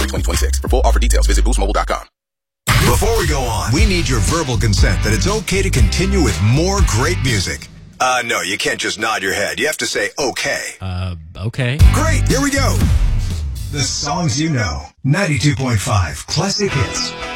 January 2026. For full offer details, visit boostmobile.com. Before we go on, we need your verbal consent that it's okay to continue with more great music. No, you can't just nod your head. You have to say okay. Okay. Great, here we go. The songs you know. 92.5 Classic Hits.